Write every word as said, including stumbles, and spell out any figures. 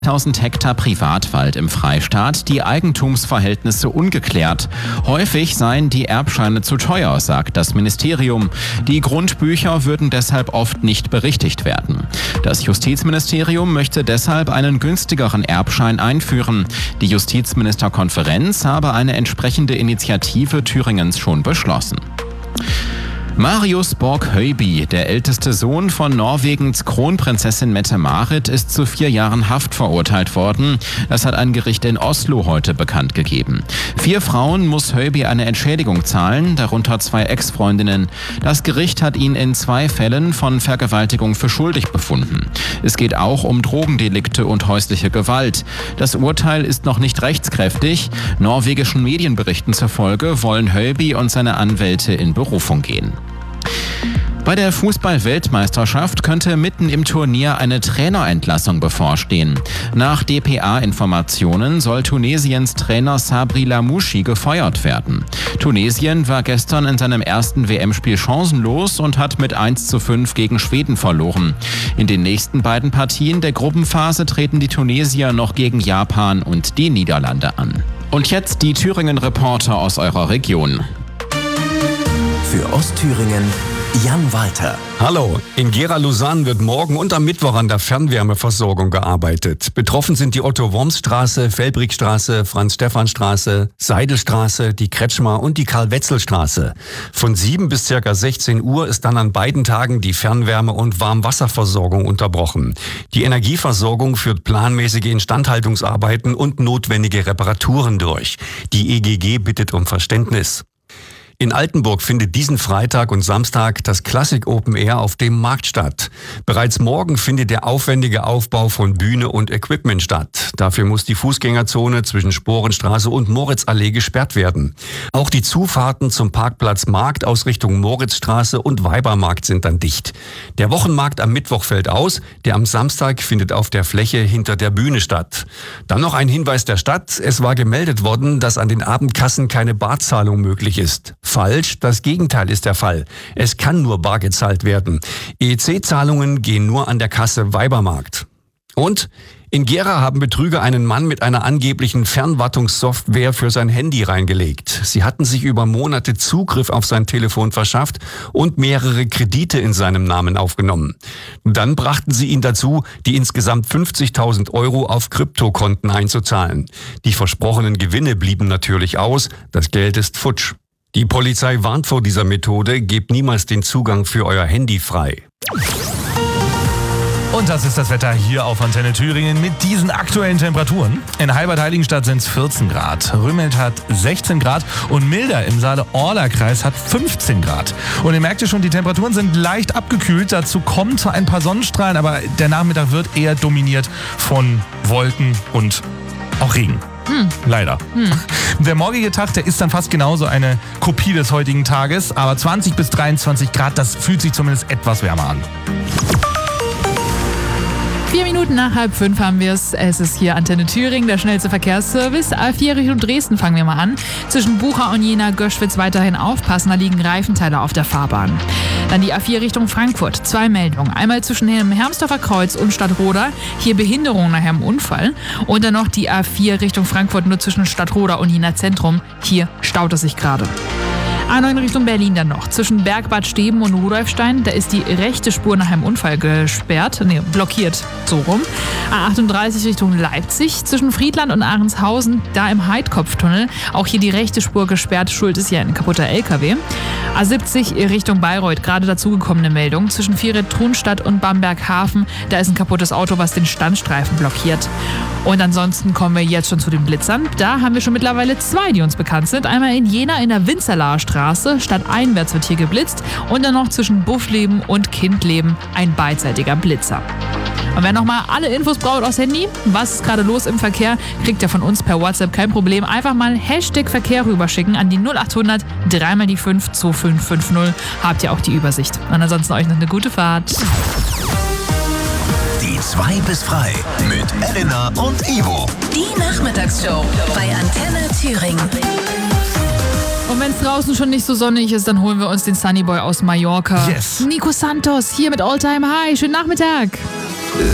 tausend Hektar Privatwald im Freistaat, die Eigentumsverhältnisse ungeklärt. Häufig seien die Erbscheine zu teuer, sagt das Ministerium. Die Grundbücher würden deshalb oft nicht berichtigt werden. Das Justizministerium möchte deshalb einen günstigeren Erbschein einführen. Die Justizministerkonferenz habe eine entsprechende Initiative Thüringens schon beschlossen. Marius Borg-Høiby, der älteste Sohn von Norwegens Kronprinzessin Mette-Marit, ist zu vier Jahren Haft verurteilt worden. Das hat ein Gericht in Oslo heute bekannt gegeben. Vier Frauen muss Høiby eine Entschädigung zahlen, darunter zwei Ex-Freundinnen. Das Gericht hat ihn in zwei Fällen von Vergewaltigung für schuldig befunden. Es geht auch um Drogendelikte und häusliche Gewalt. Das Urteil ist noch nicht rechtskräftig. Norwegischen Medienberichten zufolge wollen Høiby und seine Anwälte in Berufung gehen. Bei der Fußball-Weltmeisterschaft könnte mitten im Turnier eine Trainerentlassung bevorstehen. Nach D P A-Informationen soll Tunesiens Trainer Sabri Lamouchi gefeuert werden. Tunesien war gestern in seinem ersten W M-Spiel chancenlos und hat mit eins zu fünf gegen Schweden verloren. In den nächsten beiden Partien der Gruppenphase treten die Tunesier noch gegen Japan und die Niederlande an. Und jetzt die Thüringen-Reporter aus eurer Region. Für Ostthüringen Jan Walter. Hallo, in Gera-Lausanne wird morgen und am Mittwoch an der Fernwärmeversorgung gearbeitet. Betroffen sind die Otto-Worms-Straße, Felbrickstraße, Franz-Stephan-Straße, Seidelstraße, die Kretschmer und die Karl-Wetzel-Straße. Von sieben bis ca. sechzehn Uhr ist dann an beiden Tagen die Fernwärme- und Warmwasserversorgung unterbrochen. Die Energieversorgung führt planmäßige Instandhaltungsarbeiten und notwendige Reparaturen durch. Die E G G bittet um Verständnis. In Altenburg findet diesen Freitag und Samstag das Classic Open Air auf dem Markt statt. Bereits morgen findet der aufwendige Aufbau von Bühne und Equipment statt. Dafür muss die Fußgängerzone zwischen Sporenstraße und Moritzallee gesperrt werden. Auch die Zufahrten zum Parkplatz Markt aus Richtung Moritzstraße und Weibermarkt sind dann dicht. Der Wochenmarkt am Mittwoch fällt aus, der am Samstag findet auf der Fläche hinter der Bühne statt. Dann noch ein Hinweis der Stadt. Es war gemeldet worden, dass an den Abendkassen keine Barzahlung möglich ist. Falsch, das Gegenteil ist der Fall. Es kann nur bar gezahlt werden. E E C-Zahlungen gehen nur an der Kasse Weibermarkt. Und in Gera haben Betrüger einen Mann mit einer angeblichen Fernwartungssoftware für sein Handy reingelegt. Sie hatten sich über Monate Zugriff auf sein Telefon verschafft und mehrere Kredite in seinem Namen aufgenommen. Dann brachten sie ihn dazu, die insgesamt fünfzigtausend Euro auf Kryptokonten einzuzahlen. Die versprochenen Gewinne blieben natürlich aus, das Geld ist futsch. Die Polizei warnt vor dieser Methode, gebt niemals den Zugang für euer Handy frei. Und das ist das Wetter hier auf Antenne Thüringen mit diesen aktuellen Temperaturen. In Halbert-Heiligenstadt sind es vierzehn Grad, Rümmelt hat sechzehn Grad und Milder im Saale-Orla-Kreis hat fünfzehn Grad. Und ihr merkt ja schon, die Temperaturen sind leicht abgekühlt. Dazu kommen zwar ein paar Sonnenstrahlen, aber der Nachmittag wird eher dominiert von Wolken und auch Regen. Hm. Leider. Hm. Der morgige Tag, der ist dann fast genauso eine Kopie des heutigen Tages, aber zwanzig bis dreiundzwanzig Grad, das fühlt sich zumindest etwas wärmer an. Vier Minuten nach halb fünf haben wir es. Es ist hier Antenne Thüringen, der schnellste Verkehrsservice. A vier Richtung Dresden fangen wir mal an. Zwischen Bucha und Jena-Göschwitz weiterhin aufpassen, da liegen Reifenteile auf der Fahrbahn. Dann die A vier Richtung Frankfurt. Zwei Meldungen. Einmal zwischen dem Hermsdorfer Kreuz und Stadtroda. Hier Behinderung nach einem Unfall. Und dann noch die A vier Richtung Frankfurt nur zwischen Stadtroda und Jena Zentrum. Hier staut es sich gerade. A neun Richtung Berlin dann noch. Zwischen Bergbad Steben und Rudolfstein, da ist die rechte Spur nach einem Unfall gesperrt, nee, blockiert, so rum. A achtunddreißig Richtung Leipzig, zwischen Friedland und Ahrenshausen, da im Heidkopftunnel, auch hier die rechte Spur gesperrt, schuld ist ja ein kaputter L K W. A siebzig Richtung Bayreuth, gerade dazugekommene Meldung, zwischen Vieret-Trunstadt und Bamberg-Hafen, da ist ein kaputtes Auto, was den Standstreifen blockiert. Und ansonsten kommen wir jetzt schon zu den Blitzern. Da haben wir schon mittlerweile zwei, die uns bekannt sind. Einmal in Jena in der Winzerlaer Straße, stadteinwärts wird hier geblitzt. Und dann noch zwischen Buffleben und Kindleben ein beidseitiger Blitzer. Und wer nochmal alle Infos braucht aufs Handy, was ist gerade los im Verkehr, kriegt ihr von uns per WhatsApp, kein Problem. Einfach mal Hashtag Verkehr rüberschicken an die null achthundert, dreimal die fünf, zwei fünf fünf null. Habt ihr auch die Übersicht. Und ansonsten euch noch eine gute Fahrt. Die zwei bis frei mit Elena und Ivo. Die Nachmittagsshow bei Antenne Thüringen. Und wenn es draußen schon nicht so sonnig ist, dann holen wir uns den Sunnyboy aus Mallorca. Yes. Nico Santos hier mit All Time High. Schönen Nachmittag.